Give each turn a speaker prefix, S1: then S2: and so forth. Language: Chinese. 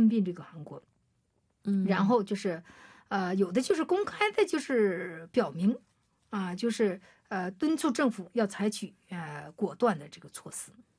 S1: 吞并这个韩国。然后就是有的就是公开的，就是表明就是敦促政府要采取果断的这个措施。